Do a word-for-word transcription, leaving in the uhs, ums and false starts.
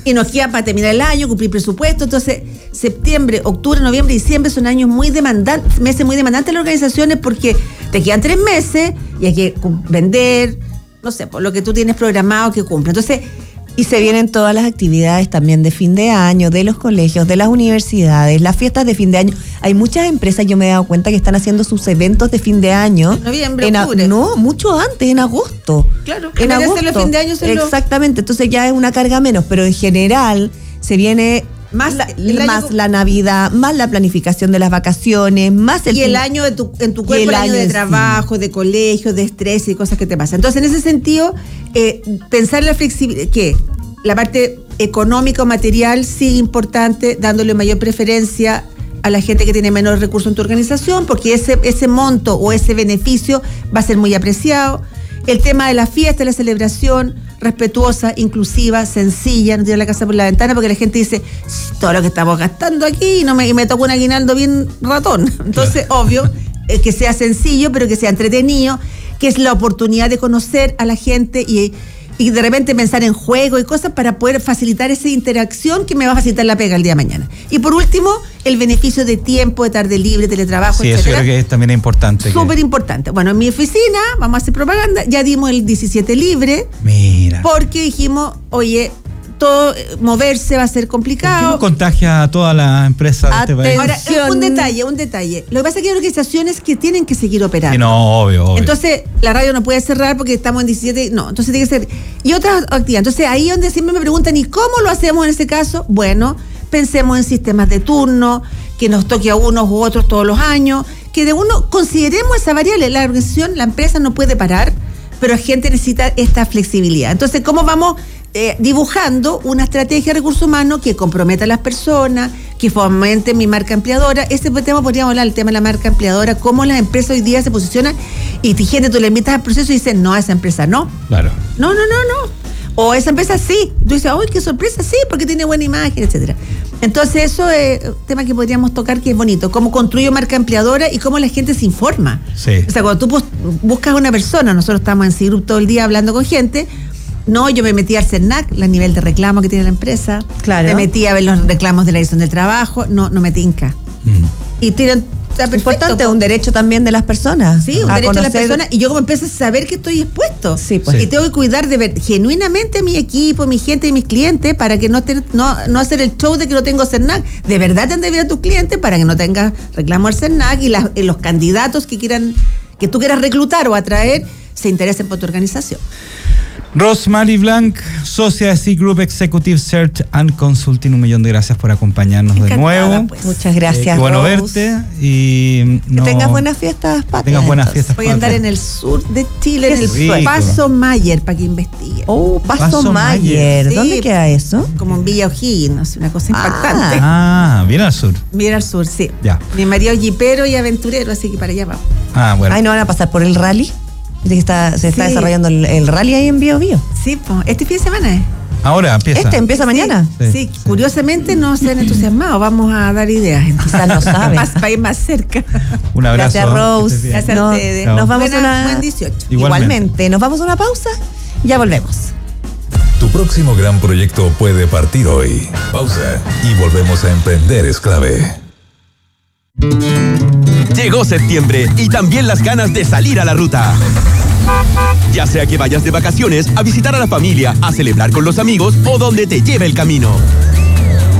Y nos queda para terminar el año, cumplir presupuesto. Entonces, septiembre, octubre, noviembre, diciembre son años muy demandantes, meses muy demandantes en las organizaciones porque te quedan tres meses y hay que vender, no sé, por lo que tú tienes programado que cumpla. Entonces, y se vienen todas las actividades también de fin de año, de los colegios, de las universidades, las fiestas de fin de año. Hay muchas empresas, yo me he dado cuenta, que están haciendo sus eventos de fin de año. En noviembre, en a, octubre. No, mucho antes, en agosto. Claro, en en vez de agosto. hacerlo fin de año, hacerlo... Exactamente, entonces ya es una carga menos, pero en general se viene más la, más año... la Navidad, más la planificación de las vacaciones, más el... Y el año de tu, en tu cuerpo, el, el año, año de trabajo, sí. de colegio, de estrés y cosas que te pasan. Entonces, en ese sentido, eh, pensar en la flexibilidad, ¿qué? La parte económica o material sí importante, dándole mayor preferencia a la gente que tiene menos recursos en tu organización, porque ese, ese monto o ese beneficio va a ser muy apreciado. El tema de la fiesta, la celebración, respetuosa, inclusiva, sencilla, no tirar la casa por la ventana, porque la gente dice, todo lo que estamos gastando aquí y, no me, y me tocó un aguinaldo bien ratón. Entonces, claro. obvio, eh, que sea sencillo, pero que sea entretenido, que es la oportunidad de conocer a la gente y... y de repente pensar en juego y cosas para poder facilitar esa interacción que me va a facilitar la pega el día de mañana. Y por último, el beneficio de tiempo, de tarde libre, teletrabajo, sí, etcétera. Eso creo que es también importante. Súper que... importante. Bueno, en mi oficina, vamos a hacer propaganda, ya dimos el diecisiete libre. Mira. Porque dijimos, oye, todo moverse va a ser complicado. ¿Por qué no contagia a toda la empresa de este país? Ahora, un detalle, un detalle. Lo que pasa es que hay organizaciones que tienen que seguir operando. Sí, no, obvio, obvio. Entonces, la radio no puede cerrar porque estamos en diecisiete, no, entonces tiene que ser. Y otras actividades. Entonces, ahí donde siempre me preguntan, ¿y cómo lo hacemos en ese caso? Bueno, pensemos en sistemas de turno, que nos toque a unos u otros todos los años, que de uno consideremos esa variable. La organización, la empresa no puede parar, pero la gente necesita esta flexibilidad. Entonces, ¿cómo vamos eh, dibujando una estrategia de recursos humanos que comprometa a las personas, que fomente mi marca empleadora? Ese tema podríamos hablar, el tema de la marca empleadora, cómo las empresas hoy día se posicionan y gente, tú le invitas al proceso y dices, no, a esa empresa no. Claro. No, no, no, no. O esa empresa sí. Tú dices, uy, qué sorpresa, sí, porque tiene buena imagen, etcétera. Entonces, eso es un tema que podríamos tocar que es bonito. Cómo construyo marca empleadora y cómo la gente se informa. Sí. O sea, cuando tú buscas a una persona, nosotros estamos en C-Group todo el día hablando con gente. No, yo me metí al CERNAC, el nivel de reclamo que tiene la empresa. Claro. Me metí a ver los reclamos de la dirección del trabajo. No, no me tinca. Mm. Y tiran... Es importante, es un derecho también de las personas. Sí, un derecho conocer... de las personas. Y yo como empiezo a saber que estoy expuesto. Sí, pues. Y tengo que cuidar de ver genuinamente a mi equipo, mi gente y mis clientes para que no, te, no, no hacer el show de que no tengo CERNAC. De verdad te ver a tus clientes para que no tengas reclamo al CERNAC y, las, y los candidatos que quieran, que tú quieras reclutar o atraer, se interesen por tu organización. Rosemary Blanc, socia de C-Group Executive Search and Consulting, un millón de gracias por acompañarnos Encantada, de nuevo. Pues. Muchas gracias. Eh, qué bueno verte y no, que tengas buenas fiestas patrias. Tengas buenas fiestas Voy a andar en el sur de Chile, en el rico. Paso Mayer, para que investigue. Oh, Paso, Paso Mayer. Mayer. ¿Dónde sí, queda eso? Como en Villa O'Higgins, una cosa ah, impactante. Ah, bien al sur. Bien al sur, sí. Ya. Mi marido es jipero y aventurero, así que para allá vamos. Ah, bueno. Ay, ¿no van a pasar por el rally? De que está, se está sí. desarrollando el, el rally ahí en Bio Bio. Sí, pues, este fin de semana es. Ahora empieza. Este empieza sí, mañana. Sí, sí, sí, curiosamente no se han entusiasmado. Vamos a dar ideas. Quizás no saben. Para ir más cerca. Un abrazo. Gracias, Rose. Gracias a ustedes. No, nos vamos Buena, una... buen dieciocho. Igualmente. Igualmente. Nos vamos a una pausa. Ya volvemos. Tu próximo gran proyecto puede partir hoy. Pausa. Y volvemos a Emprender es Clave. Llegó septiembre y también las ganas de salir a la ruta. Ya sea que vayas de vacaciones, a visitar a la familia, a celebrar con los amigos o donde te lleve el camino.